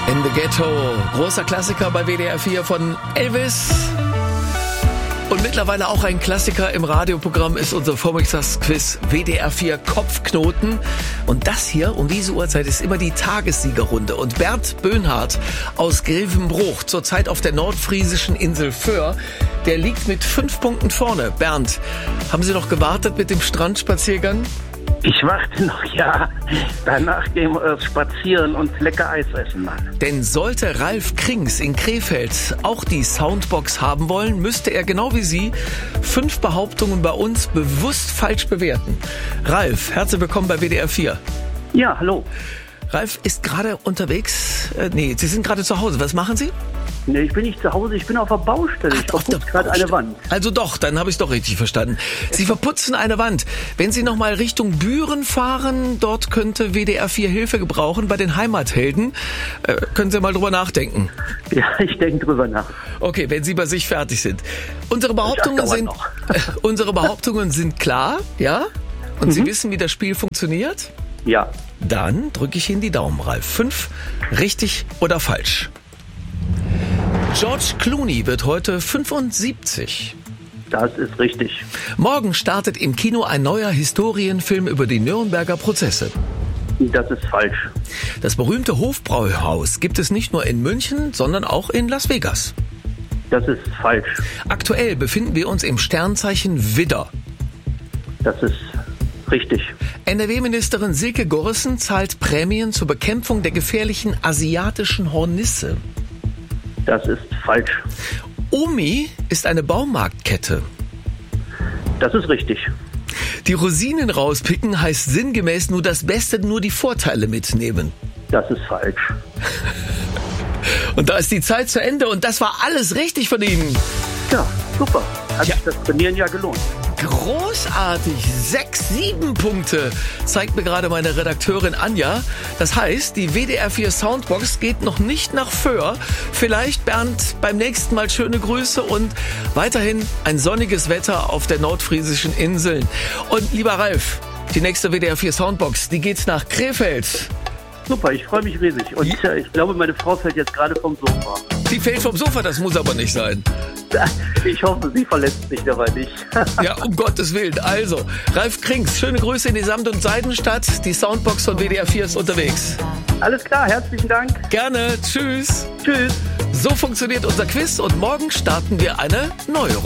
In the Ghetto. Großer Klassiker bei WDR 4 von Elvis. Und mittlerweile auch ein Klassiker im Radioprogramm ist unser Vormittagsquiz WDR 4 Kopfknoten. Und das hier um diese Uhrzeit ist immer die Tagessiegerrunde. Und Bert Böhnhardt aus Grevenbruch, zurzeit auf der nordfriesischen Insel Föhr, der liegt mit 5 Punkten vorne. Bernd, haben Sie noch gewartet mit dem Strandspaziergang? Ich warte noch, ja. Danach gehen wir spazieren und lecker Eis essen, Mann. Denn sollte Ralf Krings in Krefeld auch die Soundbox haben wollen, müsste er genau wie Sie 5 Behauptungen bei uns bewusst falsch bewerten. Ralf, herzlich willkommen bei WDR 4. Ja, hallo. Ralf ist gerade unterwegs. Sie sind gerade zu Hause. Was machen Sie? Nee, ich bin nicht zu Hause, ich bin auf der Baustelle. Ich verputze gerade eine Wand. Also doch, dann habe ich es doch richtig verstanden. Sie verputzen eine Wand. Wenn Sie nochmal Richtung Büren fahren, dort könnte WDR 4 Hilfe gebrauchen bei den Heimathelden. Können Sie mal drüber nachdenken? Ja, ich denke drüber nach. Okay, wenn Sie bei sich fertig sind. Unsere Behauptungen sind klar, ja? Und Sie wissen, wie das Spiel funktioniert? Ja. Dann drücke ich Ihnen die Daumen, Ralf. 5, richtig oder falsch? George Clooney wird heute 75. Das ist richtig. Morgen startet im Kino ein neuer Historienfilm über die Nürnberger Prozesse. Das ist falsch. Das berühmte Hofbräuhaus gibt es nicht nur in München, sondern auch in Las Vegas. Das ist falsch. Aktuell befinden wir uns im Sternzeichen Widder. Das ist richtig. NRW-Ministerin Silke Gorissen zahlt Prämien zur Bekämpfung der gefährlichen asiatischen Hornisse. Das ist falsch. Omi ist eine Baumarktkette. Das ist richtig. Die Rosinen rauspicken heißt sinngemäß nur das Beste, nur die Vorteile mitnehmen. Das ist falsch. Und da ist die Zeit zu Ende und das war alles richtig von Ihnen. Ja, super. Hat sich das Trainieren ja gelohnt. Großartig. 6, 7 Punkte zeigt mir gerade meine Redakteurin Anja. Das heißt, die WDR 4 Soundbox geht noch nicht nach Föhr. Vielleicht, Bernd, beim nächsten Mal schöne Grüße und weiterhin ein sonniges Wetter auf der nordfriesischen Inseln. Und lieber Ralf, die nächste WDR 4 Soundbox, die geht nach Krefeld. Super, ich freue mich riesig. Und ich glaube, meine Frau fällt jetzt gerade vom Sofa. Sie fällt vom Sofa, das muss aber nicht sein. Ich hoffe, sie verletzt sich dabei nicht. Ja, um Gottes Willen. Also, Ralf Krings, schöne Grüße in die Samt- und Seidenstadt. Die Soundbox von WDR 4 ist unterwegs. Alles klar, herzlichen Dank. Gerne, tschüss. Tschüss. So funktioniert unser Quiz und morgen starten wir eine neue Runde.